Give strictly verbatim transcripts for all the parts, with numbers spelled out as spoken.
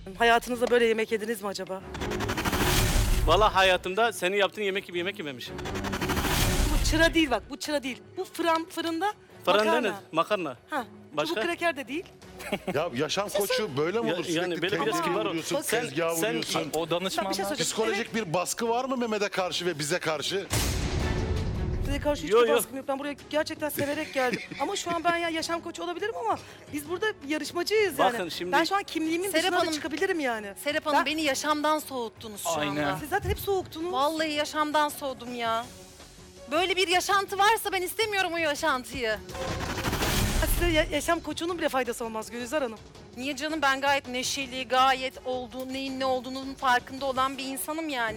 Hayatınızda böyle yemek yediniz mi acaba? Vallahi hayatımda senin yaptığın yemek gibi yemek yememişim. Bu çıra değil bak, bu çıra değil. Bu fırın, fırında Fırında makarna. ne? Makarna. Ha. Başka? Bu kreker de değil. Ya yaşam koçu böyle mi Ya- olur? yani Sürekli böyle biraz tezgaha kibar ol. vuruyorsun, Bakın, tezgaha sen- vuruyorsun. O Bak bir şey danışmanlar söyleyeceğim. Psikolojik bir baskı var mı Mehmet'e karşı ve bize karşı? Size karşı hiçbir Yo, yo. baskım yok. Ben buraya gerçekten severek geldim. Ama şu an ben ya yaşam koçu olabilirim ama biz burada yarışmacıyız yani. Bakın şimdi- Ben şu an kimliğimin Serap dışına da Hanım- çıkabilirim yani. Serap Hanım Ben- beni yaşamdan soğuttunuz şu Aynen. anda. Siz zaten hep soğuktunuz. Vallahi yaşamdan soğudum ya. Böyle bir yaşantı varsa ben istemiyorum o yaşantıyı. Size ya- yaşam koçunun bile faydası olmaz Gülizar Hanım. Niye canım, ben gayet neşeli, gayet olduğu, neyin ne olduğunun farkında olan bir insanım yani.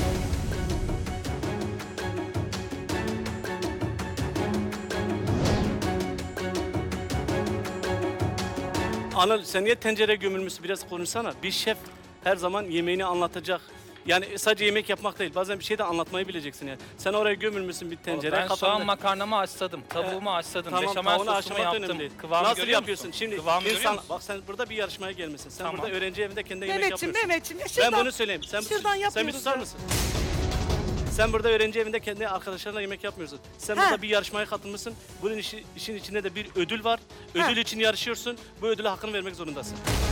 Anıl sen niye tencere gömülmüşsün biraz konuşsana. Bir şef her zaman yemeğini anlatacak. Yani sadece yemek yapmak değil. Bazen bir şey de anlatmayı bileceksin yani. Sen oraya gömülmüşsün bir tencere. Ben şu kafanda- an makarnamı haşladım, tavuğumu haşladım, Tamam, beşamel tavuğunu sosumu aşamak yaptım. önemli değil. Kıvamı Nasıl görüyor yapıyorsun? musun? Şimdi Kıvamı görüyor insan, musun? bak sen burada bir yarışmaya gelmişsin. Sen Tamam. burada öğrenci evinde kendi yemek Mehmetciğim, yapıyorsun. Mehmetciğim. Ya Ben şuradan, bunu söyleyeyim. Sen, şuradan sen bir yapmıyoruz susar ya. mısın? Sen burada öğrenci evinde kendi arkadaşlarına yemek yapmıyorsun. Sen Ha. burada bir yarışmaya katılmışsın. Bunun işi, işin içinde de bir ödül var. Ha. Ödül için yarışıyorsun. Bu ödüle hakkını vermek zorundasın.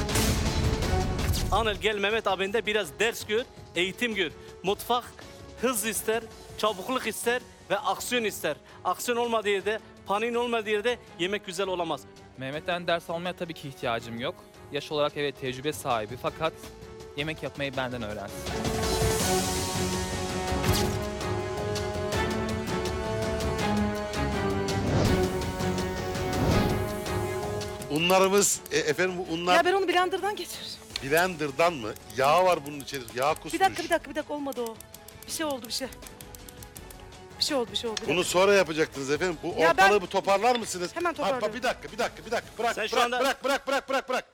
Anıl gel Mehmet abinde biraz ders gör, eğitim gör. Mutfak hız ister, çabukluk ister ve aksiyon ister. Aksiyon olmadığı yerde, paniğin olmadığı yerde yemek güzel olamaz. Mehmet'ten ders almaya tabii ki ihtiyacım yok. Yaş olarak evet tecrübe sahibi fakat yemek yapmayı benden öğrensin. Unlarımız, e, efendim bu unlar Ya ben onu blenderdan geçir. blenderdan mı? Yağ var bunun içerisinde, yağ kusmuş. Bir dakika, bir dakika, bir dakika olmadı o. Bir şey oldu, bir şey. Bir şey oldu, bir şey oldu. Bir Bunu dakika. sonra yapacaktınız efendim. Bu Ya ortalığı ben- bu toparlar mısınız? Hemen toparlıyorum. Ha, bir dakika, bir dakika, bir dakika. Bırak, Sen şu bırak, anda- bırak, bırak, bırak, bırak, bırak.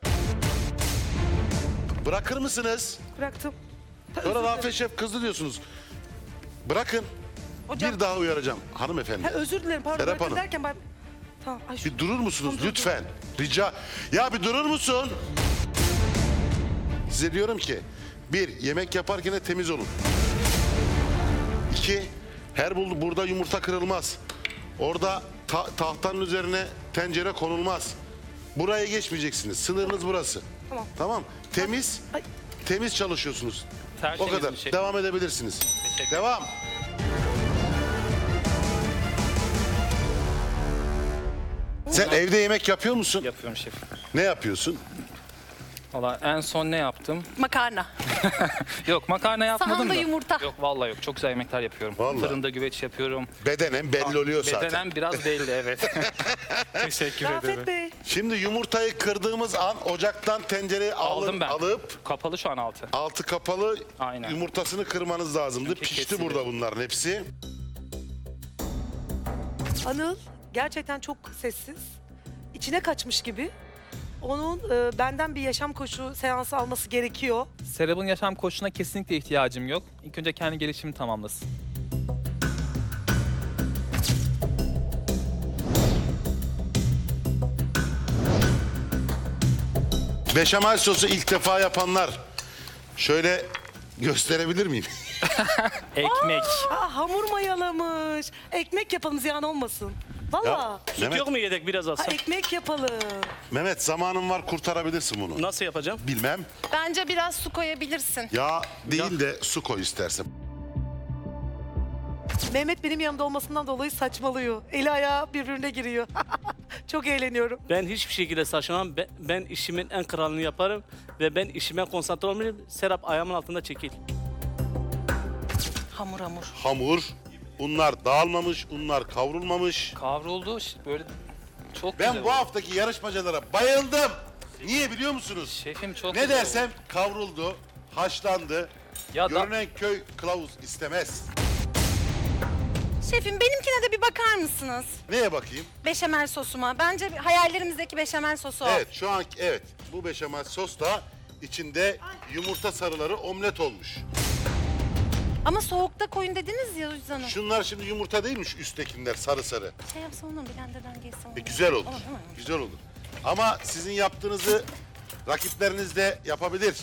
Bırakır mısınız? Bıraktım. Ta- Sonra özür dilerim. Rafet Şef kızdı diyorsunuz. Bırakın. Hocam, Bir daha uyaracağım hanımefendi. ha, özür dilerim pardon. Serap Bıraktım Hanım. derken ben... Tamam. Ay, şu- Bir durur musunuz Tamam, dur, lütfen? Rica. Ya bir durur musun? Size diyorum ki bir, yemek yaparken de temiz olun. İki, her buldu burada yumurta kırılmaz. Orada ta- tahtanın üzerine tencere konulmaz. Buraya geçmeyeceksiniz. Sınırınız burası. Tamam. Tamam. Temiz, Ay. temiz çalışıyorsunuz. O Tertemiz kadar. bir şey. Devam edebilirsiniz. Teşekkür Devam. Sen evde yemek yapıyor musun? Yapıyorum şefim. Ne yapıyorsun? Valla en son ne yaptım? Makarna. Yok makarna yapmadım Sahanda da. yumurta. Yok vallahi yok. Çok güzel yemekler yapıyorum. Vallahi. Fırında güveç yapıyorum. Bedenen belli oluyor zaten. Bedenen biraz belli evet. Teşekkür ederim. Rafet Bey. Şimdi yumurtayı kırdığımız an ocaktan tencereyi Aldım alıp, ben. alıp Kapalı şu an altı. altı kapalı Aynen. yumurtasını kırmanız lazımdı. Çünkü Pişti kesildi. burada bunların hepsi. Anıl gerçekten çok sessiz. İçine kaçmış gibi. Onun e, benden bir yaşam koçu seansı alması gerekiyor. Serap'ın yaşam koçuna kesinlikle ihtiyacım yok. İlk önce kendi gelişimini tamamlasın. Beşamel sosu ilk defa yapanlar. Şöyle gösterebilir miyim? Ekmek. Aa, hamur mayalamış. Ekmek yapalım ziyan olmasın. Valla. Süt Mehmet, yok mu yedek biraz Ha, alsam? ekmek yapalım. Mehmet zamanın var kurtarabilirsin bunu. Nasıl yapacağım? Bilmem. Bence biraz su koyabilirsin. Yağ değil de su koy istersen. Mehmet benim yanımda olmasından dolayı saçmalıyor. Eli ayağı birbirine giriyor. Çok eğleniyorum. Ben hiçbir şekilde saçmalamam. Ben, ben işimin en kralını yaparım ve ben işime konsantre olmalıyım. Serap ayağımın altında çekil. Hamur hamur. Hamur, unlar dağılmamış, unlar kavrulmamış. Kavruldu böyle çok Ben güzel bu oldu. haftaki yarışmacılara bayıldım. Niye biliyor musunuz? Şefim çok Ne güzel dersem oldu. kavruldu, haşlandı. Ya da Görünen köy kılavuz istemez. Şefim benimkine de bir bakar mısınız? Neye bakayım? Beşamel sosuma. Bence hayallerimizdeki beşamel sosu o. Evet şu an evet bu beşamel sos da içinde yumurta sarıları omlet olmuş. Ama soğukta koyun dediniz ya o yüzden. o. Şunlar şimdi yumurta değilmiş üsttekiler sarı sarı. Şey yapsa onu blenderdan geçse onu. E, güzel olur. Olur değil mi? Güzel olur. Ama sizin yaptığınızı rakipleriniz de yapabilir.